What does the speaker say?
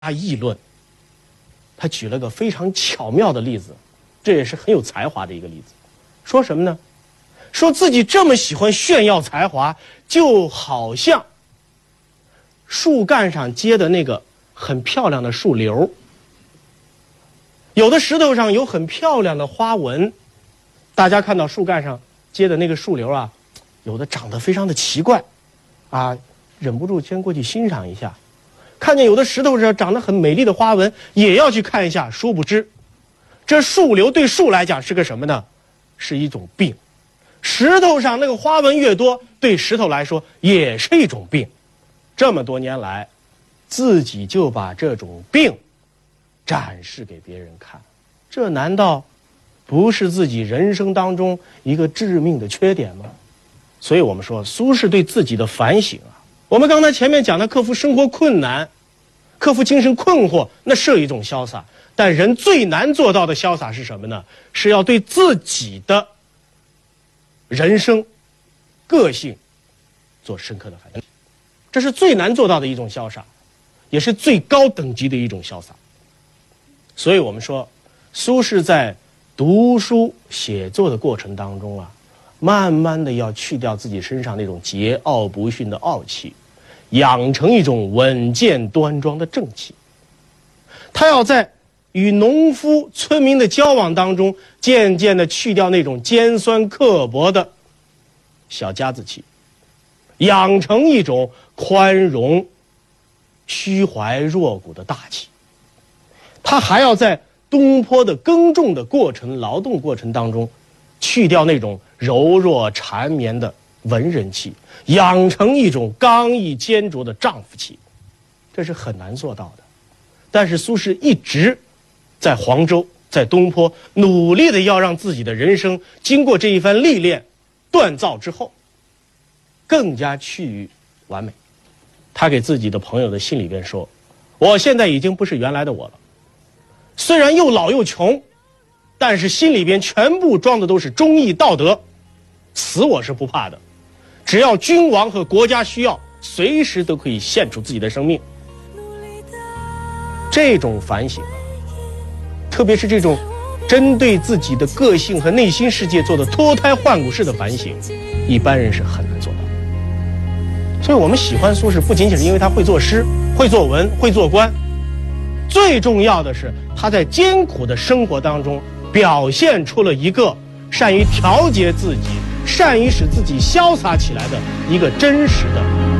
议论。他举了个非常巧妙的例子，这也是很有才华的一个例子。说什么呢？说自己这么喜欢炫耀才华，就好像树干上结的那个很漂亮的树瘤，有的石头上有很漂亮的花纹，大家看到树干上结的那个树瘤啊，有的长得非常的奇怪啊，忍不住先过去欣赏一下。看见有的石头上长得很美丽的花纹，也要去看一下。殊不知这树瘤对树来讲是个什么呢？是一种病。石头上那个花纹越多，对石头来说也是一种病。这么多年来，自己就把这种病展示给别人看，这难道不是自己人生当中一个致命的缺点吗？所以我们说苏轼对自己的反省啊，我们刚才前面讲的克服生活困难，克服精神困惑，那是一种潇洒。但人最难做到的潇洒是什么呢？是要对自己的人生个性做深刻的反省，这是最难做到的一种潇洒，也是最高等级的一种潇洒。所以我们说苏轼在读书写作的过程当中啊，慢慢的要去掉自己身上那种桀骜不驯的傲气，养成一种稳健端庄的正气。他要在与农夫村民的交往当中，渐渐的去掉那种尖酸刻薄的小家子气，养成一种宽容虚怀若谷的大气。他还要在东坡的耕种的过程、劳动过程当中，去掉那种柔弱缠绵的文人气，养成一种刚毅坚卓的丈夫气。这是很难做到的。但是苏轼一直在黄州，在东坡，努力的要让自己的人生经过这一番历练锻造之后，更加趋于完美。他给自己的朋友的信里边说，我现在已经不是原来的我了，虽然又老又穷，但是心里边全部装的都是忠义道德，死我是不怕的，只要君王和国家需要，随时都可以献出自己的生命。这种反省，特别是这种针对自己的个性和内心世界做的脱胎换骨式的反省，一般人是很难做到。所以我们喜欢苏轼，不仅仅是因为他会作诗、会作文、会做官，最重要的是他在艰苦的生活当中表现出了一个善于调节自己、善于使自己潇洒起来的一个真实的